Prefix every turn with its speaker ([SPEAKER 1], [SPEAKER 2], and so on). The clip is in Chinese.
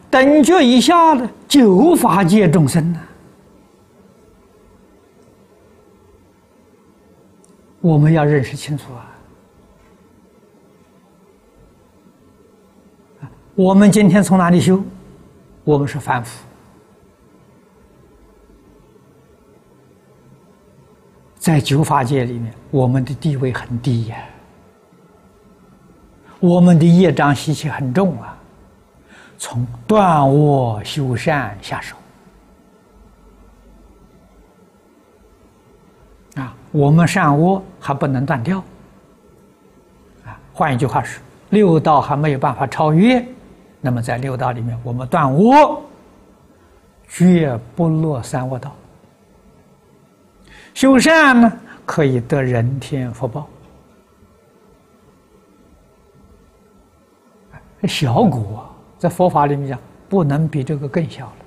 [SPEAKER 1] 等觉以下的九法界众生呢，我们要认识清楚啊！我们今天从哪里修？我们是凡夫，在九法界里面，我们的地位很低呀，我们的业障习气很重啊。从断恶修善下手啊，我们善恶还不能断掉啊。换一句话说，六道还没有办法超越，那么在六道里面，我们断恶绝不落三恶道。修善呢，可以得人天福报，小果在佛法里面讲，不能比这个更小了。